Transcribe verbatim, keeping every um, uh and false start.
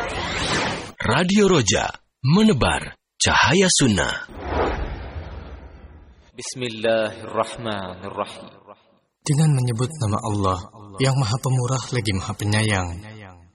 Radio Roja, menebar cahaya sunnah. Bismillahirrahmanirrahim. Dengan menyebut nama Allah yang Maha Pemurah lagi Maha Penyayang.